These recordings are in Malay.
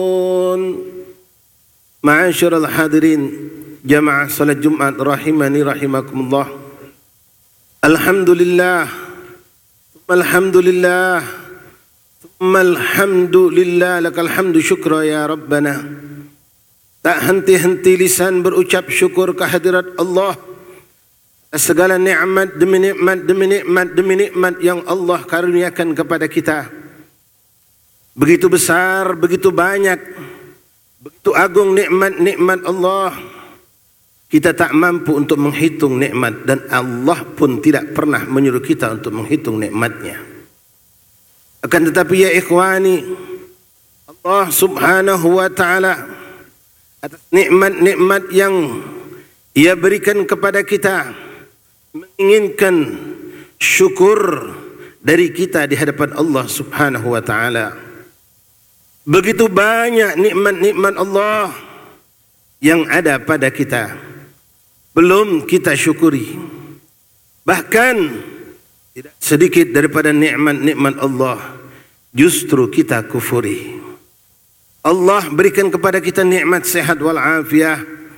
Ma'asyiral hadirin jamaah salat Jumat rahimani rahimakumullah. Alhamdulillah, alhamdulillah, alhamdulillah, lakal hamdu syukra ya Rabbana. Tak henti-henti lisan berucap syukur kehadirat Allah segala nikmat demi nikmat demi nikmat demi nikmat yang Allah karuniakan kepada kita. Begitu besar, begitu banyak, begitu agung nikmat-nikmat Allah. Kita tak mampu untuk menghitung nikmat dan Allah pun tidak pernah menyuruh kita untuk menghitung nikmatnya. Akan tetapi ya ikhwani, Allah subhanahu wa ta'ala atas nikmat-nikmat yang Ia berikan kepada kita menginginkan syukur dari kita di hadapan Allah subhanahu wa ta'ala. Begitu banyak nikmat-nikmat Allah yang ada pada kita, belum kita syukuri. Bahkan tidak sedikit daripada nikmat-nikmat Allah justru kita kufuri. Allah berikan kepada kita nikmat sehat walafiat.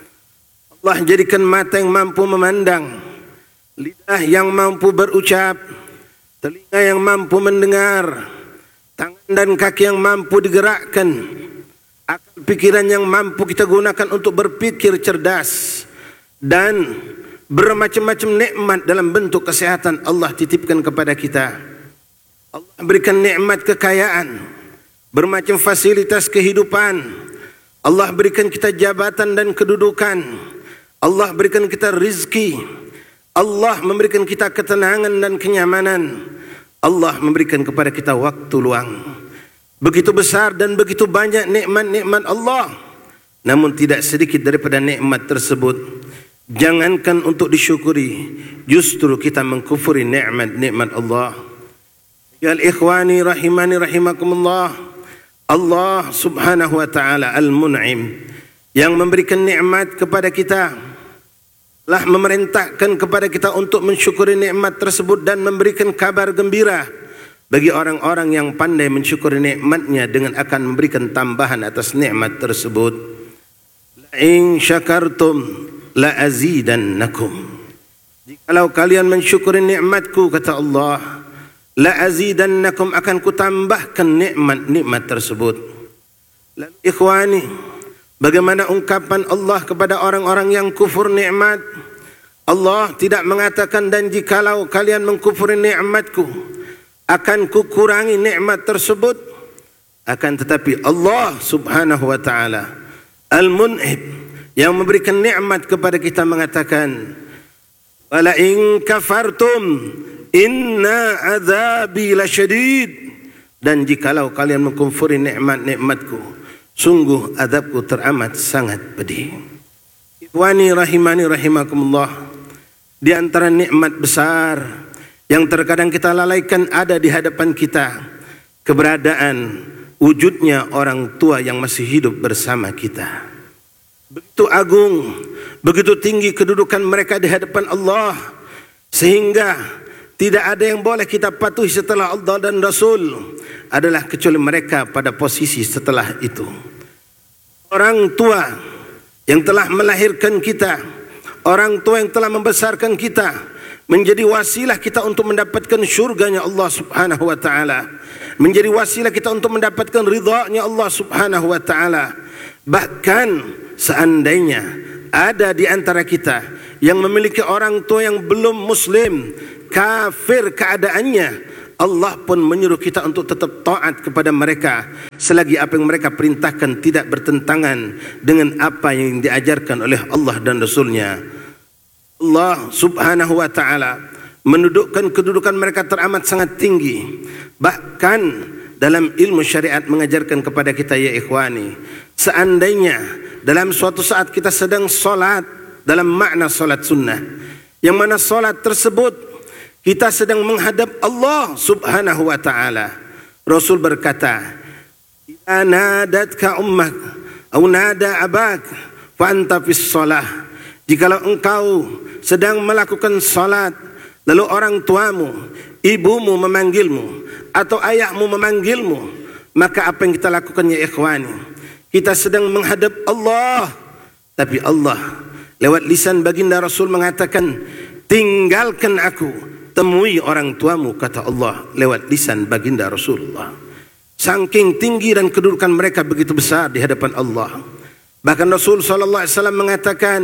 Allah jadikan mata yang mampu memandang, lidah yang mampu berucap, telinga yang mampu mendengar, tangan dan kaki yang mampu digerakkan, akal pikiran yang mampu kita gunakan untuk berpikir cerdas, dan bermacam-macam nikmat dalam bentuk kesehatan Allah titipkan kepada kita. Allah berikan nikmat kekayaan, bermacam fasilitas kehidupan. Allah berikan kita jabatan dan kedudukan. Allah berikan kita rizki. Allah memberikan kita ketenangan dan kenyamanan. Allah memberikan kepada kita waktu luang. Begitu besar dan begitu banyak nikmat-nikmat Allah. Namun tidak sedikit daripada nikmat tersebut jangankan untuk disyukuri, justru kita mengkufuri nikmat-nikmat Allah. Ya ikhwani rahimani rahimakumullah, Allah subhanahu wa ta'ala al-mun'im yang memberikan nikmat kepada kita, telah memerintahkan kepada kita untuk mensyukuri nikmat tersebut dan memberikan kabar gembira bagi orang-orang yang pandai mensyukuri nikmatnya dengan akan memberikan tambahan atas nikmat tersebut. La in syakartum la azidannakum. Jikalau kalian mensyukuri nikmatku, kata Allah, la azidannakum, akan kutambahkan nikmat-nikmat tersebut. Lalu ikhwani, bagaimana ungkapan Allah kepada orang-orang yang kufur nikmat? Allah tidak mengatakan, dan jikalau kalian mengkufuri nikmatku, akan kukurangi nikmat tersebut. Akan tetapi Allah subhanahu wa ta'ala al-mun'ib yang memberikan nikmat kepada kita mengatakan, wala in kafartum inna azabi lasyadid, dan jikalau kalian mengkufuri nikmat-nikmatku, sungguh azabku teramat sangat pedih. Ikhwani rahimani rahimakumullah, di antara nikmat besar yang terkadang kita lalaikan ada di hadapan kita, keberadaan wujudnya orang tua yang masih hidup bersama kita. Begitu agung, begitu tinggi kedudukan mereka di hadapan Allah, sehingga tidak ada yang boleh kita patuhi setelah Allah dan Rasul adalah kecuali mereka pada posisi setelah itu. Orang tua yang telah melahirkan kita, orang tua yang telah membesarkan kita, menjadi wasilah kita untuk mendapatkan syurganya Allah subhanahu wa ta'ala, menjadi wasilah kita untuk mendapatkan ridhanya Allah subhanahu wa ta'ala. Bahkan seandainya ada di antara kita yang memiliki orang tua yang belum muslim, kafir keadaannya, Allah pun menyuruh kita untuk tetap taat kepada mereka selagi apa yang mereka perintahkan tidak bertentangan dengan apa yang diajarkan oleh Allah dan Rasulnya. Allah subhanahu wa ta'ala mendudukkan kedudukan mereka teramat sangat tinggi. Bahkan dalam ilmu syariat mengajarkan kepada kita, ya ikhwani, seandainya dalam suatu saat kita sedang solat dalam makna solat sunnah, yang mana solat tersebut kita sedang menghadap Allah subhanahu wa ta'ala, Rasul berkata, "Idza nadatka ummak atau nada abak fa anta fis shalah." Jikalau engkau sedang melakukan salat, lalu orang tuamu, ibumu memanggilmu atau ayahmu memanggilmu, maka apa yang kita lakukan, ya ikhwani? kita sedang menghadap Allah, tapi Allah lewat lisan baginda Rasul mengatakan, tinggalkan aku, temui orang tuamu, kata Allah lewat lisan baginda Rasulullah. Saking tinggi dan kedudukan mereka begitu besar di hadapan Allah. Bahkan Rasul SAW mengatakan,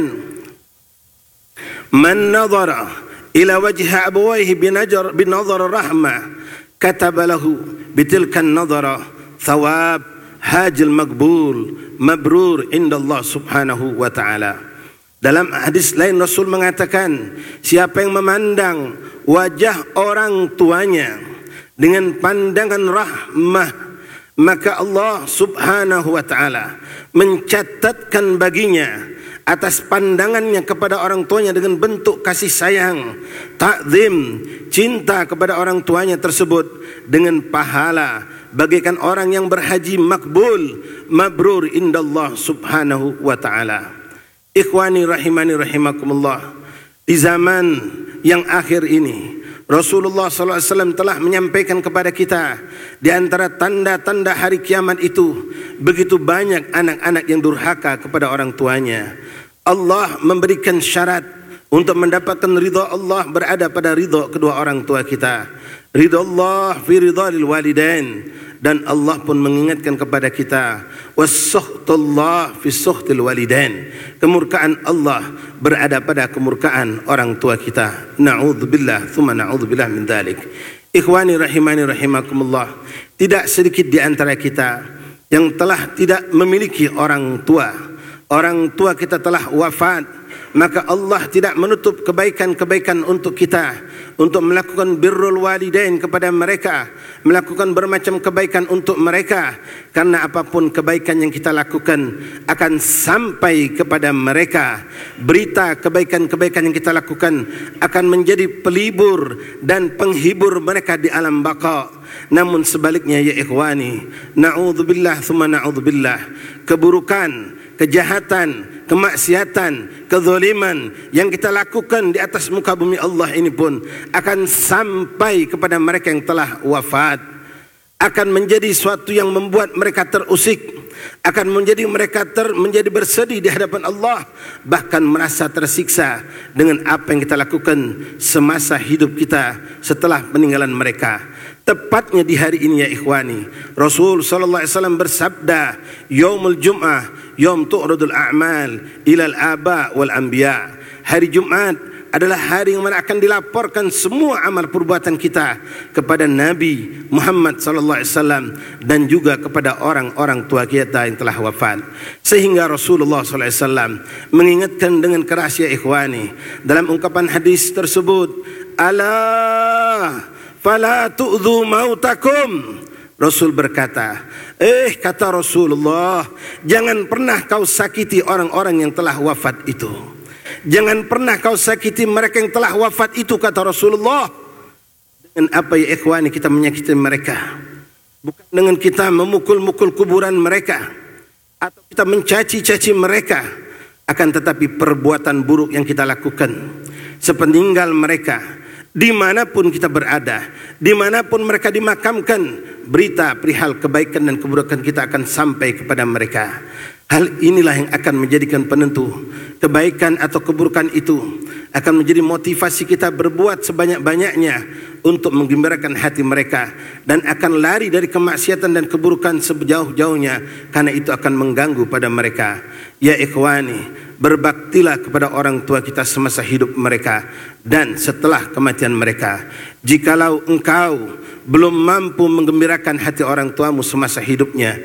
man nadhara ila wajha abawaihi binadhar rahmah kataba lahu bitilkan nadhara thawab hajil maqbul mabrur inda Allah subhanahu wa ta'ala. Dalam hadis lain Rasul mengatakan, siapa yang memandang wajah orang tuanya dengan pandangan rahmah, maka Allah subhanahu wa ta'ala mencatatkan baginya atas pandangannya kepada orang tuanya dengan bentuk kasih sayang, takzim, cinta kepada orang tuanya tersebut dengan pahala bagaikan orang yang berhaji makbul, mabrur indallah subhanahu wa ta'ala. Ikhwani rahimani rahimakumullah, di zaman yang akhir ini Rasulullah SAW telah menyampaikan kepada kita, di antara tanda-tanda hari kiamat itu begitu banyak anak-anak yang durhaka kepada orang tuanya. Allah memberikan syarat untuk mendapatkan ridha Allah berada pada ridha kedua orang tua kita. Ridha Allah fi ridha lil walidain, dan Allah pun mengingatkan kepada kita, was-sukhtullah fi sukhtil walidain. Kemurkaan Allah berada pada kemurkaan orang tua kita. Na'udzubillah thumma na'udzubillah min dzalik. Ikhwani rahimani rahimakumullah, tidak sedikit di antara kita yang telah tidak memiliki orang tua. Orang tua kita telah wafat, maka Allah tidak menutup kebaikan-kebaikan untuk kita, untuk melakukan birrul walidain kepada mereka, melakukan bermacam kebaikan untuk mereka, karena apapun kebaikan yang kita lakukan akan sampai kepada mereka. Berita kebaikan-kebaikan yang kita lakukan akan menjadi pelibur dan penghibur mereka di alam baqa. Namun sebaliknya ya ikhwani, na'udzubillah thumma na'udzubillah, keburukan, kejahatan, kemaksiatan, kezaliman yang kita lakukan di atas muka bumi Allah ini pun akan sampai kepada mereka yang telah wafat, akan menjadi suatu yang membuat mereka terusik, akan menjadi mereka menjadi bersedih di hadapan Allah, bahkan merasa tersiksa dengan apa yang kita lakukan semasa hidup kita setelah peninggalan mereka. Tepatnya di hari ini ya ikhwani, Rasul SAW bersabda, Yaumul Jum'ah, Yaum tu'radul a'mal ilal aba wal anbiya. Hari Jumat adalah hari yang mana akan dilaporkan semua amal perbuatan kita kepada Nabi Muhammad SAW dan juga kepada orang-orang tua kita yang telah wafat. Sehingga Rasulullah SAW mengingatkan dengan keras ya ikhwani, dalam ungkapan hadis tersebut, ala fala tu'dhu mautakum. Rasul berkata, kata Rasulullah, jangan pernah kau sakiti orang-orang yang telah wafat itu. Jangan pernah kau sakiti mereka yang telah wafat itu, kata Rasulullah. Dengan apa ya ikhwani kita menyakiti mereka? Bukan dengan kita memukul-mukul kuburan mereka atau kita mencaci-caci mereka, akan tetapi perbuatan buruk yang kita lakukan sepeninggal mereka, dimanapun kita berada, dimanapun mereka dimakamkan, berita perihal kebaikan dan keburukan kita akan sampai kepada mereka. Hal inilah yang akan menjadikan penentu. Kebaikan atau keburukan itu akan menjadi motivasi kita berbuat sebanyak-banyaknya untuk menggembirakan hati mereka, dan akan lari dari kemaksiatan dan keburukan sejauh-jauhnya, karena itu akan mengganggu pada mereka. Ya ikhwani, berbaktilah kepada orang tua kita semasa hidup mereka dan setelah kematian mereka. Jikalau engkau belum mampu menggembirakan hati orang tuamu semasa hidupnya,